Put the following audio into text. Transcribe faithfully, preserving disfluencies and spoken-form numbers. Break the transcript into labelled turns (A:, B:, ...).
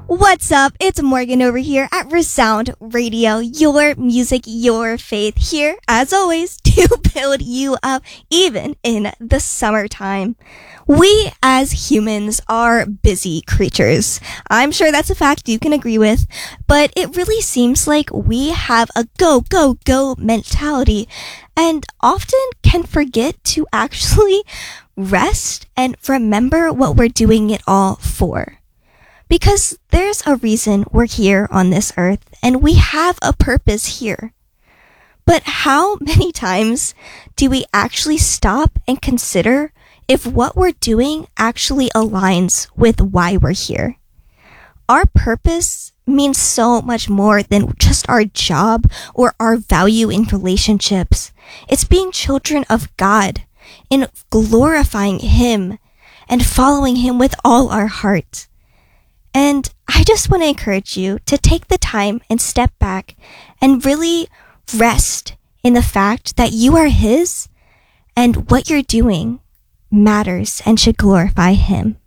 A: What's up? It's Morgan over here at Resound Radio, your music, your faith, here, as always, to build you up even in the summertime. We as humans are busy creatures. I'm sure that's a fact you can agree with, but it really seems like we have a go, go, go mentality and often can forget to actually rest and remember what we're doing it all for. Because there's a reason we're here on this earth and we have a purpose here. But how many times do we actually stop and consider if what we're doing actually aligns with why we're here? Our purpose means so much more than just our job or our value in relationships. It's being children of God and glorifying Him and following Him with all our heart. And I just want to encourage you to take the time and step back and really rest in the fact that you are His and what you're doing matters and should glorify Him.